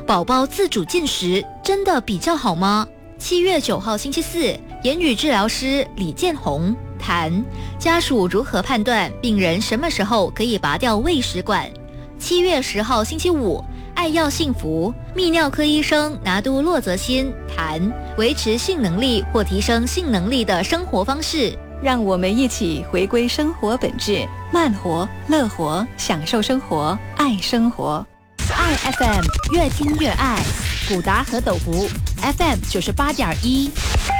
宝宝自主进食真的比较好吗？7月9号星期四，言语治疗师李建宏谈家属如何判断病人什么时候可以拔掉喂食管。7月10号星期五，爱药幸福泌尿科医生拿督骆泽新谈维持性能力或提升性能力的生活方式。 让我们一起回归生活本质，慢活、乐活，享受生活，爱生活。 爱 FM 越听越爱，古达和斗福 FM 98.1。